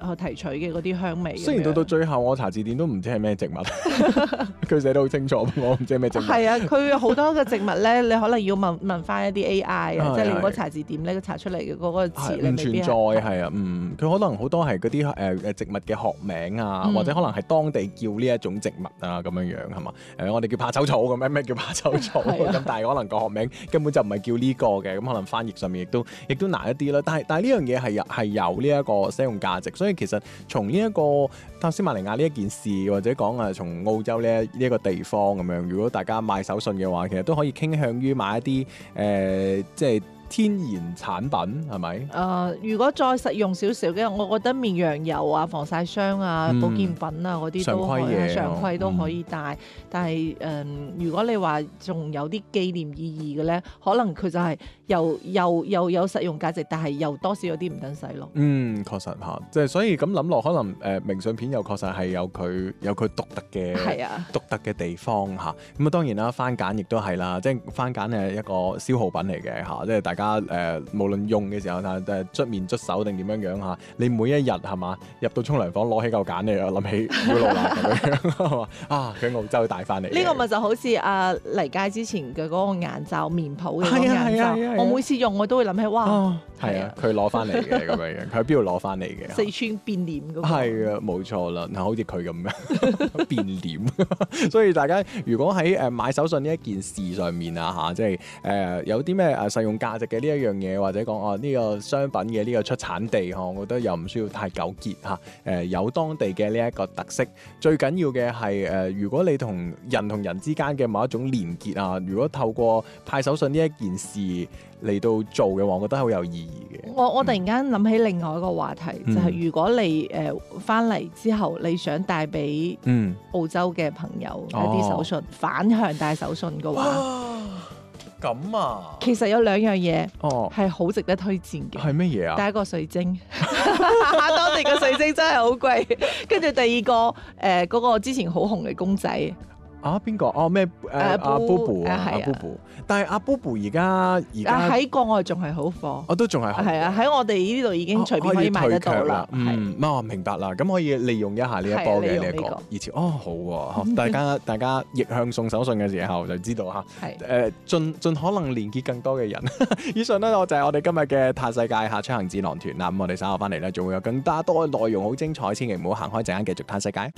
提取嘅嗰啲香味。 雖然到最後我查字典都唔知係咩植物，佢寫得好清楚，我唔知係咩植物。 係啊，佢好多嘅植物咧，你可能要問翻一啲 AI 啊，即係你如果查字典咧，查出嚟嘅嗰個詞你唔存在係啊，佢可能好多係嗰啲植物嘅學名啊，或者可能係當地叫呢一種植物啊咁樣係嘛？我哋叫怕醜草咁樣，咩叫怕醜草咁？但係可能個學名根本就唔係叫呢個嘅，咁可能翻譯上面亦都難一啲啦。但係呢樣嘢係有呢一個使用價值，所以其實從呢一個塔斯馬尼亞呢一件事，或者講從澳洲呢一個地方咁樣，如果大家買手信嘅話，其實都可以傾向於買一啲即係天然產品係咪？ 如果再實用少少嘅，我覺得綿羊油啊、防曬霜啊、保健品啊嗰啲都可以，常規都可以帶。但係如果你話仲有啲紀念意義嘅咧，可能佢就係又有實用價值，但係又多少有啲唔等使咯。 確實嚇，即係所以咁諗落，可能明信片又確實係有佢獨特嘅獨特嘅地方嚇。咁啊當然啦，番梘亦都係啦，即係番梘係一個消耗品嚟嘅嚇，即係大家無論用嘅時候捽面捽手定點樣嚇，你每一日係嘛入到沖涼房攞起嚿梘嚟，諗起古老啦咁樣係嘛喺澳洲帶翻嚟。 呢個咪就好似黎佳之前嘅嗰個眼罩面譜嘅嗰個眼罩，我每次用我都會諗起哇， 係啊，佢攞翻嚟嘅咁樣，佢喺邊度攞翻嚟嘅？ 四川變臉嗰個係啊，冇錯啦，好似佢咁樣變臉。所以大家如果喺買手信呢一件事上面啊即係有啲咩實用價值嘅呢一樣嘢，或者講呢個商品嘅呢個出產地我覺得又唔需要太糾結嚇。有當地嘅呢一個特色，最緊要嘅係如果你同人之間嘅某一種連結啊，如果透過派手信呢一件事嚟到做嘅話，我覺得好有意義嘅。 我突然間諗起另外一個話題，就係如果你翻嚟之後，你想帶俾澳洲嘅朋友一啲手信，反向帶手信嘅話。 咁啊， 其實有兩樣嘢係好值得推薦嘅。 係乜嘢啊？ 第一個水晶，當地嘅水晶真係好貴。跟住第二個嗰個之前好紅嘅公仔。 邊個？咩？阿 Bobo 啊，阿 Bobo。但係阿 Bobo 而家喺國外仲係好貨。 我都仲係。 係啊，喺我哋呢度已經隨便可以買得到啦。 明白啦。咁可以利用一下呢一波嘅呢一個。以前好喎，大家逆向送手信嘅時候就知道嚇。盡可能連結更多嘅人。以上呢，就係我哋今日嘅嘆世界出行智囊團啦。咁我哋稍後翻嚟咧，仲會有更加多嘅內容好精彩，千祈唔好行開，陣間繼續嘆世界。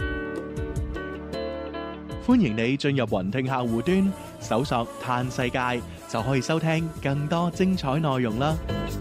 歡迎你進入雲聽客戶端，搜索嘆世界就可以收聽更多精彩內容啦。